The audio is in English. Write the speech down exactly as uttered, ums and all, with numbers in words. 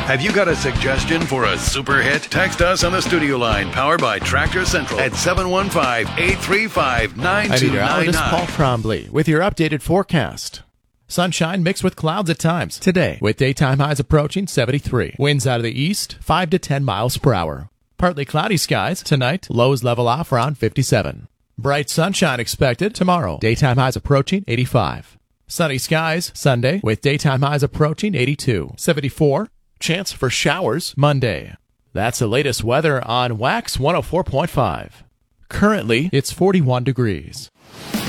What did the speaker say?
Have you got a suggestion for a super hit? Text us on the studio line powered by Tractor Central at seven one five, eight three five, nine two nine nine. This is Paul Trombley with your updated forecast. Sunshine mixed with clouds at times today, with daytime highs approaching seventy-three. Winds out of the east, five to ten miles per hour. Partly cloudy skies tonight, lows level off around fifty-seven. Bright sunshine expected tomorrow, daytime highs approaching eighty-five. Sunny skies Sunday, with daytime highs approaching eighty-two. seventy-four. Chance for showers Monday. That's the latest weather on Wax one oh four point five. Currently, it's forty-one degrees.